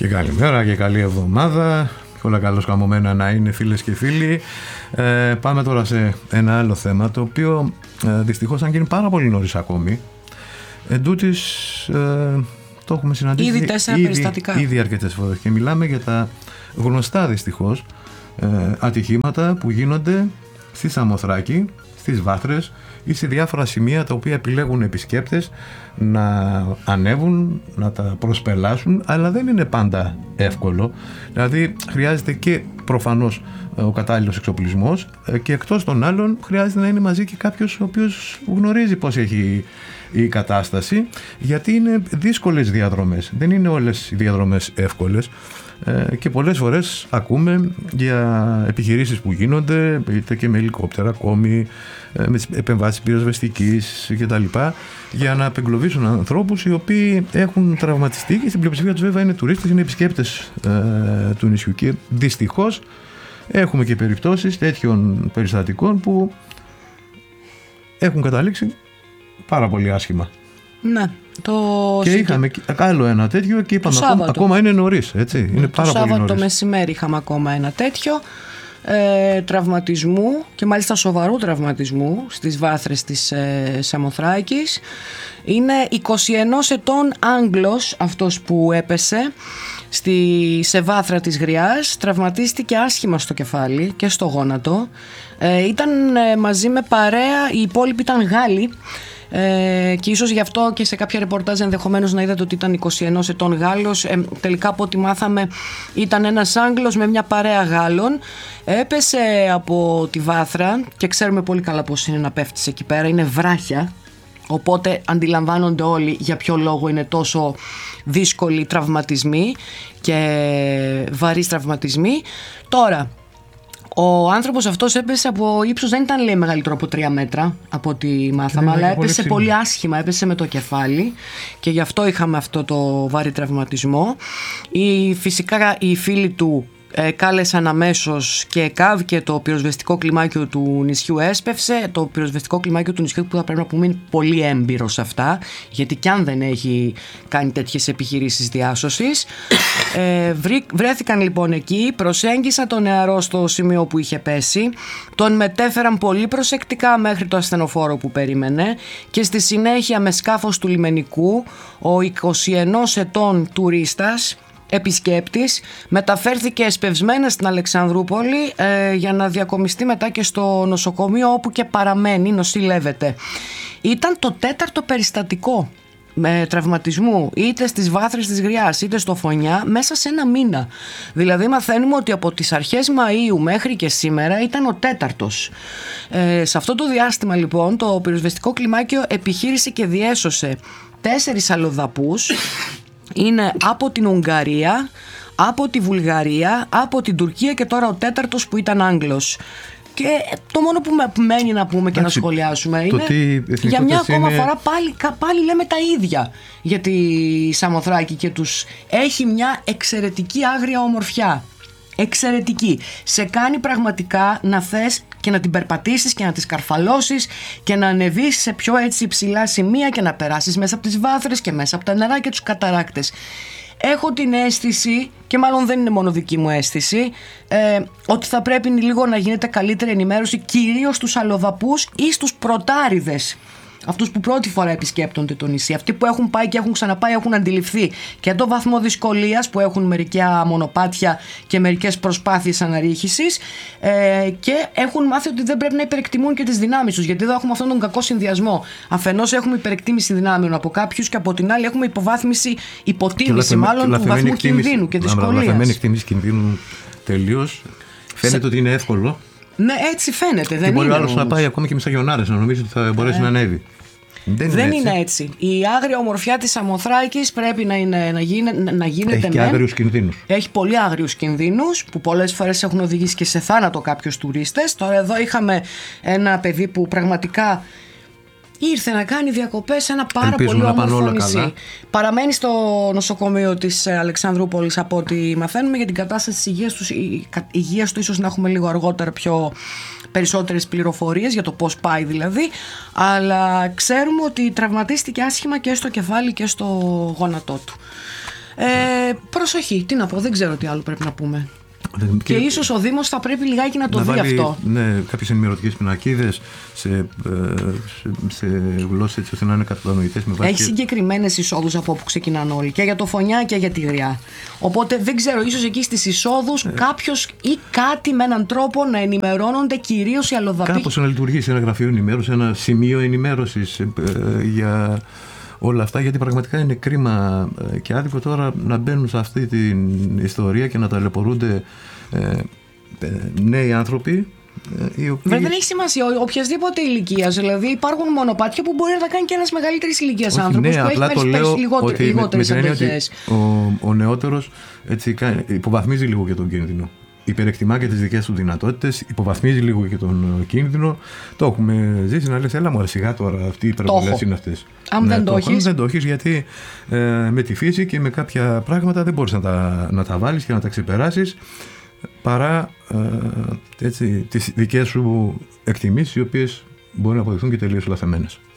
Και καλημέρα και καλή εβδομάδα. Όλα καλώς καμωμένα να είναι, φίλες και φίλοι. Πάμε τώρα σε ένα άλλο θέμα, το οποίο δυστυχώς αν γίνει πάρα πολύ νωρίς ακόμη. Εντούτοις το έχουμε συναντήσει ήδη 4 περιστατικά. Ήδη αρκετές φορές και μιλάμε για τα γνωστά δυστυχώς ατυχήματα που γίνονται στη Σαμοθράκη, στις Βάθρες ή σε διάφορα σημεία τα οποία επιλέγουν επισκέπτες να ανέβουν, να τα προσπελάσουν, αλλά δεν είναι πάντα εύκολο. Δηλαδή χρειάζεται και προφανώς ο κατάλληλος εξοπλισμός και εκτός των άλλων χρειάζεται να είναι μαζί και κάποιος ο οποίος γνωρίζει πώς έχει η κατάσταση, γιατί είναι δύσκολες διαδρομές, δεν είναι όλες οι διαδρομές εύκολες. Και πολλές φορές ακούμε για επιχειρήσεις που γίνονται είτε και με ελικόπτερα ακόμη, με τις επεμβάσεις πυροσβεστικής κτλ, για να απεγκλωβίσουν ανθρώπους οι οποίοι έχουν τραυματιστεί, και στην πλειοψηφία τους βέβαια είναι τουρίστες, είναι επισκέπτες του νησιού, και δυστυχώς έχουμε και περιπτώσεις τέτοιων περιστατικών που έχουν καταλήξει πάρα πολύ άσχημα. Ναι. Και είχαμε άλλο ένα τέτοιο και είπαμε ακόμα είναι νωρίς, έτσι. Είναι πάρα πολύ νωρίς. Το Σάββατο μεσημέρι είχαμε ακόμα ένα τέτοιο τραυματισμού, και μάλιστα σοβαρού τραυματισμού στις Βάθρες της Σαμοθράκης. Είναι 21 ετών Άγγλος αυτός που έπεσε σε βάθρα της Γριάς. Τραυματίστηκε άσχημα στο κεφάλι και στο γόνατο. Ήταν μαζί με παρέα, οι υπόλοιποι ήταν Γάλλοι. Και ίσως γι' αυτό και σε κάποια ρεπορτάζ ενδεχομένως να είδατε ότι ήταν 21 ετών Γάλλος. Τελικά από ό,τι μάθαμε ήταν ένας Άγγλος με μια παρέα Γάλλων. Έπεσε από τη βάθρα και ξέρουμε πολύ καλά πώς είναι να πέφτεις εκεί πέρα. Είναι βράχια, οπότε αντιλαμβάνονται όλοι για ποιο λόγο είναι τόσο δύσκολοι τραυματισμοί και βαρύς τραυματισμοί. Τώρα, ο άνθρωπος αυτός έπεσε από ύψος, δεν ήταν λέει μεγαλύτερο από 3 μέτρα από ό,τι μάθαμε, αλλά έπεσε πολύ άσχημα, έπεσε με το κεφάλι και γι' αυτό είχαμε αυτό το βαρύ τραυματισμό. Φυσικά οι φίλοι του κάλεσαν αμέσως και ΚΑΒ και το πυροσβεστικό κλιμάκιο του νησιού έσπευσε. Το πυροσβεστικό κλιμάκιο του νησιού, που θα πρέπει να πούμε είναι πολύ έμπειρο σε αυτά, γιατί κι αν δεν έχει κάνει τέτοιες επιχειρήσεις διάσωσης. Βρέθηκαν λοιπόν εκεί, προσέγγισαν τον νεαρό στο σημείο που είχε πέσει, τον μετέφεραν πολύ προσεκτικά μέχρι το ασθενοφόρο που περίμενε και στη συνέχεια με σκάφος του λιμενικού ο 21 ετών τουρίστας επισκέπτης μεταφέρθηκε εσπευσμένα στην Αλεξανδρούπολη για να διακομιστεί μετά και στο νοσοκομείο, όπου και παραμένει, νοσηλεύεται. Ήταν το 4ο περιστατικό με τραυματισμού είτε στις Βάθρες της Γριάς είτε στο Φωνιά μέσα σε ένα μήνα. Δηλαδή μαθαίνουμε ότι από τις αρχές Μαΐου μέχρι και σήμερα ήταν ο 4ος. Σε αυτό το διάστημα λοιπόν το πυροσβεστικό κλιμάκιο επιχείρησε και διέσωσε 4 αλλοδαπούς. Είναι από την Ουγγαρία, από τη Βουλγαρία, από την Τουρκία και τώρα ο 4ος που ήταν Άγγλος. Και το μόνο που μένει να πούμε και να σχολιάσουμε είναι για μια ακόμα φορά πάλι λέμε τα ίδια για τη Σαμοθράκη και τους. Έχει μια εξαιρετική άγρια ομορφιά. Εξαιρετική. Σε κάνει πραγματικά να θες και να την περπατήσεις και να τη σκαρφαλώσεις και να ανεβείς σε πιο έτσι υψηλά σημεία και να περάσεις μέσα από τις βάθρες και μέσα από τα νερά και τους καταράκτες. Έχω την αίσθηση, και μάλλον δεν είναι μόνο δική μου αίσθηση, ότι θα πρέπει λίγο να γίνεται καλύτερη ενημέρωση, κυρίως στους αλλοδαπούς ή στους πρωτάριδες. Αυτούς που πρώτη φορά επισκέπτονται το νησί, αυτοί που έχουν πάει και έχουν ξαναπάει, έχουν αντιληφθεί και το βαθμό δυσκολίας που έχουν μερικά μονοπάτια και μερικές προσπάθειες αναρρίχησης, και έχουν μάθει ότι δεν πρέπει να υπερεκτιμούν και τις δυνάμεις τους, γιατί εδώ έχουμε αυτόν τον κακό συνδυασμό. Αφενός έχουμε υπερεκτίμηση δυνάμεων από κάποιους και από την άλλη έχουμε υποτίμηση μάλλον του βαθμού κινδύνου και δυσκολίας. Λαθεμένη εκτίμηση κινδύνου τελείως. Φαίνεται ότι είναι εύκολο. Ναι, έτσι φαίνεται. Και μπορεί ο άλλος να πάει ακόμη και με σαγιονάρες να νομίζει ότι θα μπορέσει να ανέβει. Δεν είναι έτσι. Η άγρια ομορφιά της Σαμοθράκης πρέπει να γίνεται. Έχει και άγριους κινδύνους. Έχει πολύ άγριους κινδύνους που πολλές φορές έχουν οδηγήσει και σε θάνατο κάποιους τουρίστες. Τώρα εδώ είχαμε ένα παιδί που πραγματικά ήρθε να κάνει διακοπές σε ένα πάρα πολύ όμορφο νησί. Παραμένει στο νοσοκομείο της Αλεξανδρούπολης από ό,τι μαθαίνουμε. Για την κατάσταση της υγείας του ίσως να έχουμε λίγο αργότερα περισσότερες πληροφορίες για το πώς πάει δηλαδή, αλλά ξέρουμε ότι τραυματίστηκε άσχημα και στο κεφάλι και στο γόνατό του. Προσοχή, τι να πω, δεν ξέρω τι άλλο πρέπει να πούμε. Και ίσως ο Δήμος θα πρέπει λιγάκι να το δει αυτό. Ναι, κάποιες ενημερωτικές πινακίδες σε γλώσσες έτσι ώστε να είναι κατανοητές με βάση. Έχει συγκεκριμένες εισόδους από όπου ξεκινάνε όλοι, και για το Φωνιά και για τη Γριά. Οπότε δεν ξέρω, ίσως εκεί στις εισόδους κάποιος ή κάτι με έναν τρόπο να ενημερώνονται κυρίως οι αλλοδαποί. Κάπως να λειτουργήσει ένα γραφείο ενημέρωσης, ένα σημείο ενημέρωσης για όλα αυτά, γιατί πραγματικά είναι κρίμα και άδικο τώρα να μπαίνουν σε αυτή την ιστορία και να ταλαιπωρούνται νέοι άνθρωποι. Βέβαια δεν έχει σημασία οποιασδήποτε ηλικία. Δηλαδή υπάρχουν μονοπάτια που μπορεί να τα κάνει και ένας μεγαλύτερης ηλικίας άνθρωπος, ναι, που απλά έχει λιγότερες εποχές. Ο νεότερος έτσι υποβαθμίζει λίγο και τον κίνδυνο. Υπερεκτιμά και τις δικές του δυνατότητες, υποβαθμίζει λίγο και τον κίνδυνο. Το έχουμε ζήσει να λες, έλα μωρέ σιγά τώρα, αυτοί οι υπερβολές είναι αυτές. Αν δεν το έχεις, γιατί με τη φύση και με κάποια πράγματα δεν μπορείς να τα βάλεις και να τα ξεπεράσεις, παρά τις δικές σου εκτιμήσεις, οι οποίες μπορεί να αποδειχθούν και τελείως λαθεμένες.